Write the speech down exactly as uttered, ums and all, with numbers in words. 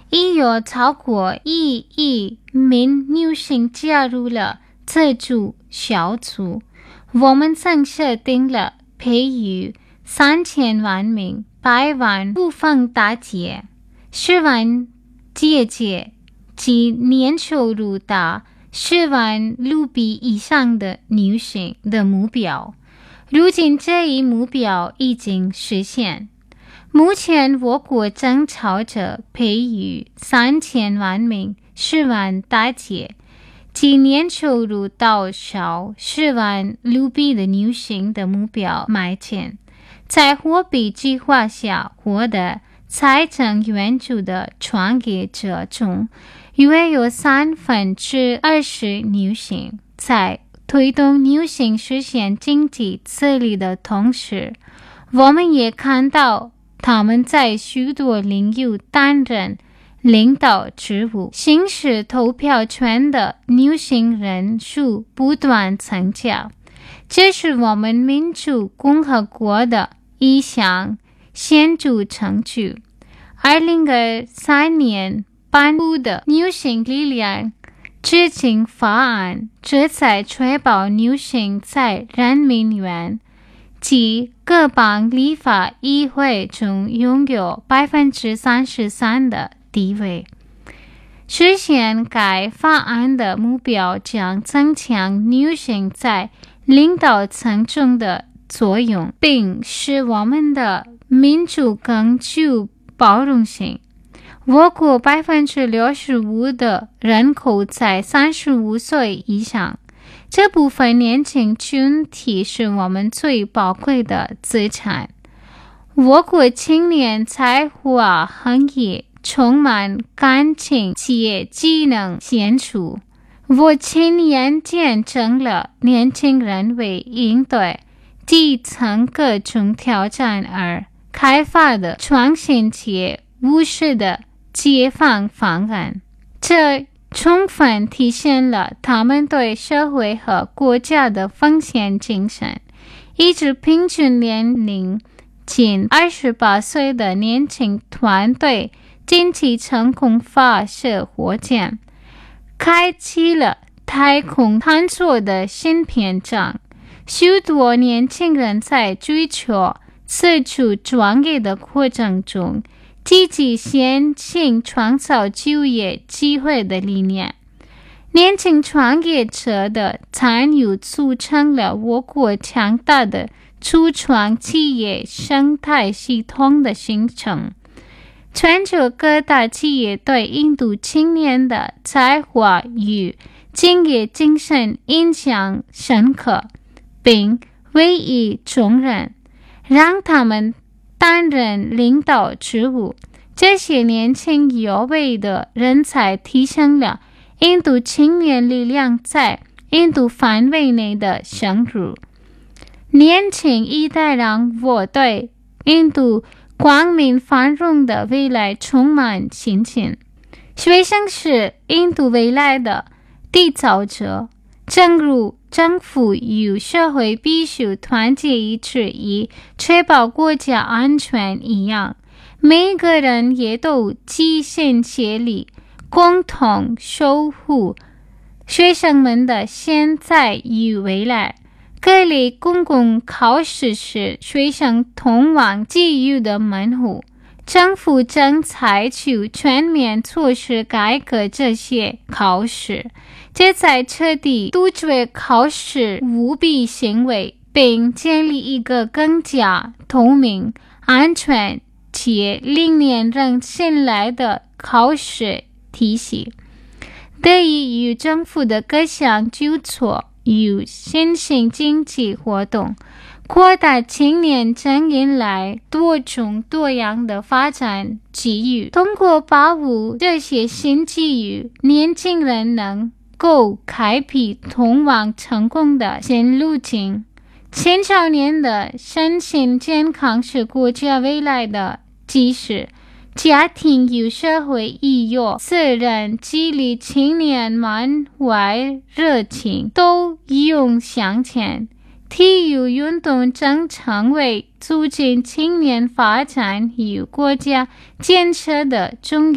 已有超过一亿名女性加入了自助小组。我们曾设定了培育三千万名百万富翁大姐、十万姐姐及年收入达十万卢比以上的女性的目标。如今这一目标已经实现。目前我国正朝着培育三千万名十万大姐及年收入到少十万卢比的女性的目标迈进。在货币计划下获得财政援助的创业者中，约有三分之二十女性。在推动女性实现经济自立的同时，我们也看到她们在许多领域担任领导职务，行使投票权的女性人数不断增加。这是我们民主共和国的一项显著成就。二零二三年颁布的女性力量执行法案，旨在确保女性在人民院及各邦立法议会中拥有百分之三十三的地位。实现该法案的目标将增强女性在领导层中的作用，并使我们的民主更具包容性。我国百分之六十五的人口在三十五岁以上，这部分年轻群体是我们最宝贵的资产。我国青年才华横溢，充满感情且技能显著。我亲眼见证了年轻人为应对底层各种挑战而开发的创新且务实的解放方案，这充分体现了他们对社会和国家的奉献精神。一支平均年龄仅二十八岁的年轻团队近期成功发射火箭，开启了太空探索的新篇章。许多年轻人在追求自主创业的过程中，积极先行创造就业机会的理念。年轻创业者的参与促成了我国强大的初创企业生态系统的形成。全球各大企业对印度青年的才华与敬业精神印象深刻，并委以重任，让他们担任领导职务。这些年轻有为的人才提升了印度青年力量在印度范围内的深入。年轻一代让我对印度光明繁荣的未来充满信心。学生是印度未来的缔造者，正如政府与社会必须团结一致以确保国家安全一样，每个人也都齐心协力，共同守护学生们的现在与未来。各类公共考试是学生通往机遇的门户，政府正采取全面措施改革这些考试，这在彻底杜绝考试舞弊行为，并建立一个更加透明、安全且令人信赖的考试体系。得益于政府的各项举措与新兴经济活动，扩大青年正迎来多种多样的发展机遇。通过把握这些新机遇，年轻人能够开辟通往成功的新路径。青少年的身心健康是国家未来的基石，家庭与社会亦有责任激励青年满怀热情，都勇向前。体育运动正成为促进青年发展与国家建设的重要